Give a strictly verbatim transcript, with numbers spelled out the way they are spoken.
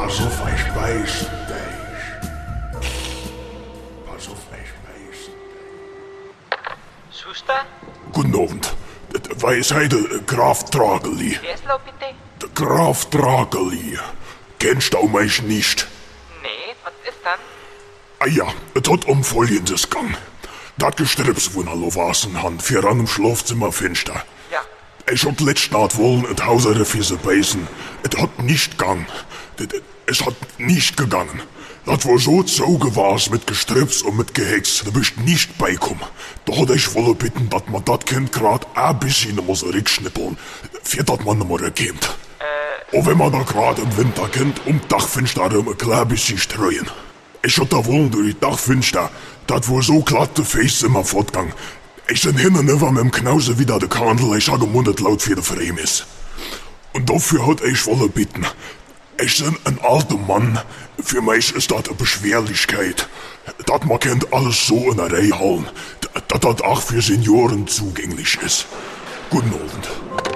Pass auf, ich beiß dich. Pass auf, ich beiß dich. Schuster? Guten Abend. Wer ist heute Graf Drageli? Wer ist laut bitte? Der Graf Drageli. Kennst du mich nicht? Nee, was ist dann? Ah ja, es hat um Folgendes gegangen. Das Gestrips, wo er wasen han, für an im Schlafzimmer finster. Ja. Ich hat letzte Nacht wollen et Hauser für beißen. Es hat nicht gegangen. Es hat nicht gegangen. Das war so zoge war's mit Gestrips und mit Gehex. Da bist nicht beikommen. Da hat ich wolle bitten, dass man dat Kind grad ein bisschen muss rückschnippeln, für dat man nimmer erkennt. Äh. Und wenn man da grad im Winter kennt, um Dachfenster um ein klein bisschen streuen. Ich hab da wollen durch die Dachfenster, dat war so glatt de Face immer fortgang. Ich sind hin und über mit dem Knause wieder de Kandel, ich habe gemundet laut für de Fremis. Und dafür hat ich wolle bitten. Ich bin ein alter Mann. Für mich ist das eine Beschwerlichkeit. Dat man kennt alles so in der Reihe halten. Dat das auch für Senioren zugänglich ist. Guten Abend.